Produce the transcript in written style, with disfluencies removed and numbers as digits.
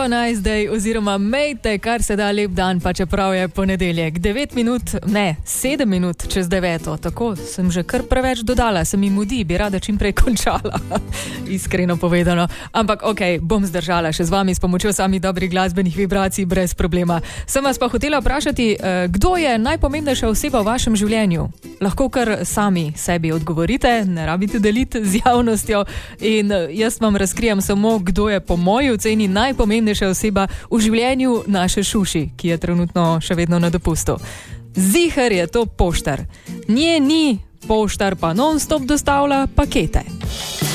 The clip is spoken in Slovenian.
Have a nice day oziroma mejte kar se da lep dan, pa čeprav je ponedeljek. 7 minut čez 9. Tako sem že kar preveč dodala, se mi mudi, bi rada čim prej končala. Iskreno povedano. Ampak bom zdržala še z vami s pomočjo samih dobrih glasbenih vibracij brez problema. Sem vas pa hotela vprašati, kdo je najpomembnejša oseba v vašem življenju? Lahko kar sami sebi odgovorite, ne rabite deliti z javnostjo in jaz vam razkrijam samo, kdo je po moji oceni najpomembnejša oseba v življenju naše Šuši, ki je trenutno še vedno na dopustu. Ziher je to poštar. Nje ni, poštar pa non-stop dostavlja pakete.